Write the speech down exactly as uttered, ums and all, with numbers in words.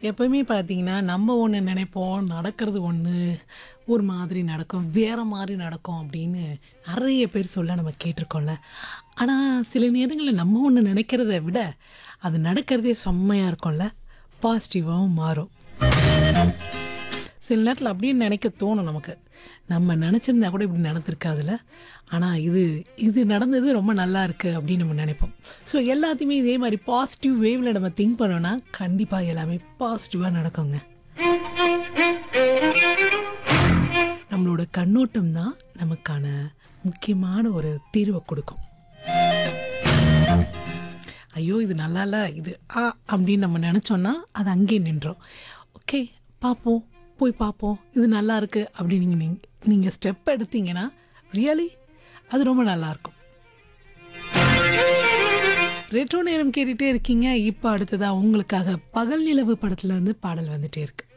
எப்பவுமே பார்த்தீங்கன்னா, நம்ம ஒண்ணு நெனைப்போம். நடக்கிறது ஒண்ணு. ஒரு மாதிரி நடக்கும். வேற மாரி நடக்கும் அப்படின்னு நெறைய பேர் சொல்ல நம்ம கேட்டுருக்கோம்ல. ஆனா, சில நேரங்கள்ல நம்ம ஒண்ணு நெனைக்கிறத விட, அது நடக்கிறதே செம்மையா இருக்கும்ல. பாசிட்டிவாவும் மாறும். சில நேரத்தில அப்படியே நெனைக்க தோணும் நமக்கு. நம்ம நெனச்சிருந்தா கூட இப்படி நடந்திருக்காதுல்ல. ஆனா இது இது நடந்தது ரொம்ப நல்லா இருக்கு அப்படின்னு நம்ம நெனைப்போம். ஸோ எல்லாத்தையுமே இதே மாரி பாசிட்டிவ் வேவ்ல நம்ம திங்க் பண்ணோம்னா, கண்டிப்பா எல்லாமே பாசிட்டிவா நடக்குங்க. நம்மளோட கண்ணோட்டம் தான் நமக்கான முக்கியமான ஒரு தீர்வ குடுக்கும். ஐயோ! இது நல்லால்ல. இது ஆ அப்படின்னு நம்ம நெனச்சோம்னா, அது அங்கேயே நின்றும். ஓகே பார்ப்போம். போய் பார்ப்போம். இது நல்லாயிருக்கு அப்படின்னு நீங்க நீங் நீங்க ஸ்டெப் எடுத்தீங்கன்னா, ரியலி அது ரொம்ப நல்லாயிருக்கும். ரெட்ரோ நேரம் கேட்டுட்டே இருக்கீங்க. இப்ப அடுத்ததா உங்களுக்காக பகல் நிலவு படத்துலருந்து பாடல் வந்துட்டே இருக்கு.